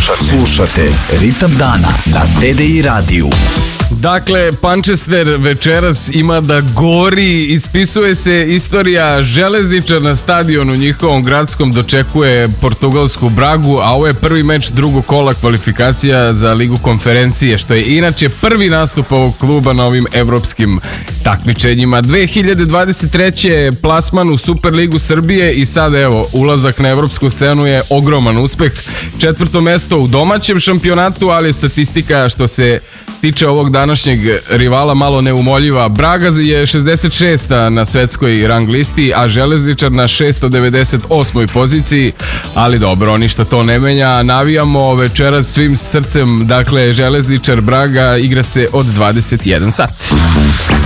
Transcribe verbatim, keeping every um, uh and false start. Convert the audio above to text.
Slušate, slušate Ritam dana na T D I radiju. Dakle, Manchester večeras ima da gori, ispisuje se istorija. Železničar na stadionu njihovom gradskom dočekuje portugalsku Bragu, a ovo je prvi meč drugog kola kvalifikacija za Ligu konferencije, što je inače prvi nastup ovog kluba na ovim evropskim takmičenjima. dve hiljade dvadeset treće plasman u Superligu Srbije i sad evo, ulazak na evropsku scenu je ogroman uspeh. Četvrto mesto u domaćem šampionatu, ali statistika što se tiče ovog današnjeg rivala malo neumoljiva. Braga je šezdeset šesta na svetskoj rang listi, a Železničar na šesto devedeset osmoj poziciji, ali dobro, ništa to ne menja. Navijamo večeras svim srcem, dakle Železničar Braga igra se od dvadeset jedan sat.